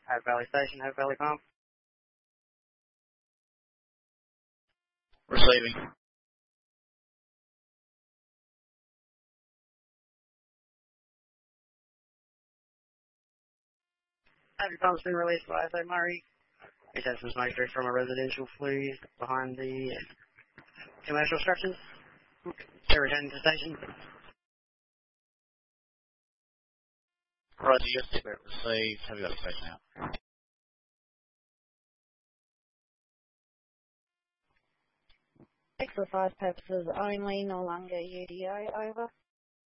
Hope Valley Station, Hope Valley Pump. Receiving. Have your pump's been released by SA Murray. We've had some smoke direct from a residential flue behind the commercial structures. They're returning to the station. Roger, you got it received. Have you got the station out? Exercise purposes only, no longer UDO, over.